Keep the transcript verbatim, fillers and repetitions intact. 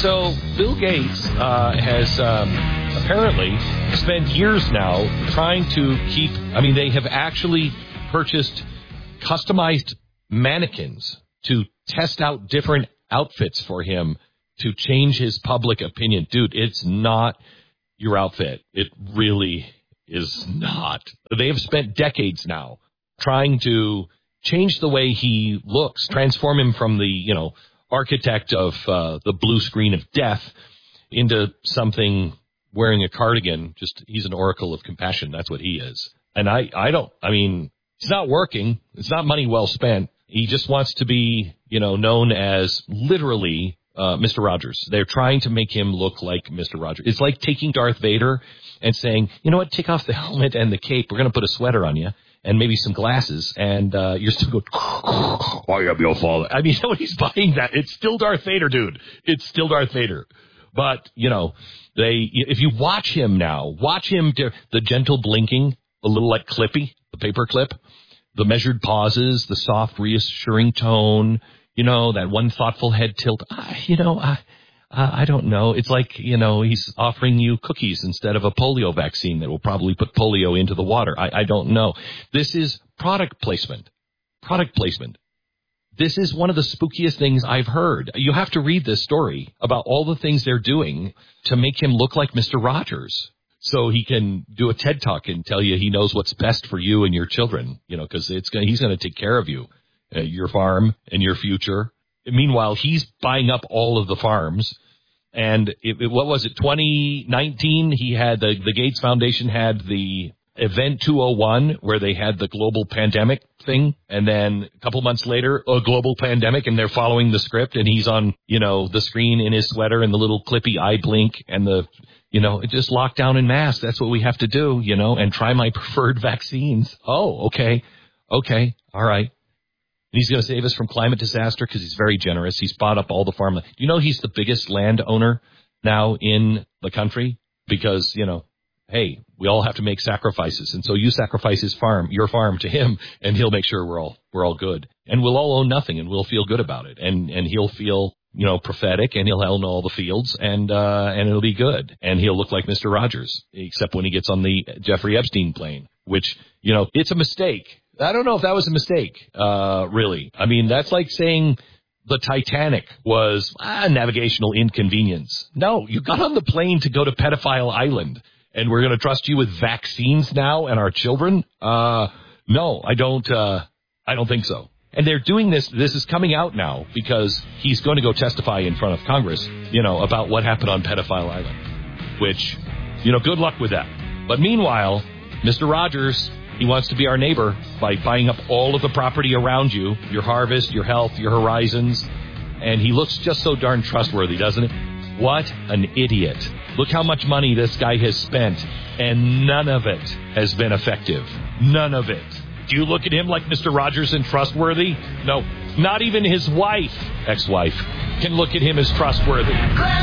So Bill Gates uh, has um, apparently spent years now trying to keep, I mean, they have actually purchased customized mannequins to test out different outfits for him to change his public opinion. Dude, it's not your outfit. It really is not. They have spent decades now trying to change the way he looks, transform him from the, you know, architect of uh, the blue screen of death into something wearing a cardigan. Just, he's an oracle of compassion. That's what he is. And I, I don't, I mean, it's not working. It's not money well spent. He just wants to be, you know, known as literally uh, Mister Rogers. They're trying to make him look like Mister Rogers. It's like taking Darth Vader and saying, you know what, take off the helmet and the cape. We're going to put a sweater on you and maybe some glasses, and uh, you're still going, I am your father. I mean, nobody's buying that. It's still Darth Vader, dude. It's still Darth Vader. But, you know, they, if you watch him now, watch him, the gentle blinking, a little like Clippy, the paper clip, the measured pauses, the soft, reassuring tone, you know, that one thoughtful head tilt. Uh, you know, I, uh, I don't know. It's like, you know, he's offering you cookies instead of a polio vaccine that will probably put polio into the water. I, I don't know. This is product placement. Product placement. This is one of the spookiest things I've heard. You have to read this story about all the things they're doing to make him look like Mister Rogers, so he can do a TED Talk and tell you he knows what's best for you and your children, you know, because it's gonna, he's going to take care of you, uh, your farm and your future. And meanwhile, he's buying up all of the farms. And it, it, what was it, twenty nineteen, he had the, the Gates Foundation had the Event two oh one, where they had the global pandemic thing, and then a couple months later, a global pandemic, and they're following the script, and he's on, you know, the screen in his sweater and the little clippy eye blink and the, you know, just lockdown and mask. That's what we have to do, you know, and try my preferred vaccines. Oh, okay. Okay. All right. And he's going to save us from climate disaster because he's very generous. He's bought up all the farmland. You know, he's the biggest landowner now in the country because, you know, hey, we all have to make sacrifices. And so you sacrifice his farm, your farm to him, and he'll make sure we're all, we're all good. And we'll all own nothing, and we'll feel good about it. And, and he'll feel, you know, prophetic, and he'll own all the fields, and, uh, and it'll be good. And he'll look like Mister Rogers, except when he gets on the Jeffrey Epstein plane, which, you know, it's a mistake. I don't know if that was a mistake, uh, really. I mean, that's like saying the Titanic was a navigational inconvenience. No, you got on the plane to go to Pedophile Island. And we're going to trust you with vaccines now and our children? Uh, no, I don't, uh, I don't think so. And they're doing this, this is coming out now because he's going to go testify in front of Congress, you know, about what happened on Pedophile Island, which, you know, good luck with that. But meanwhile, Mister Rogers, he wants to be our neighbor by buying up all of the property around you, your harvest, your health, your horizons. And he looks just so darn trustworthy, doesn't it? What an idiot. Look how much money this guy has spent, and none of it has been effective. None of it. Do you look at him like Mister Rogers and trustworthy? No, not even his wife, ex-wife, can look at him as trustworthy.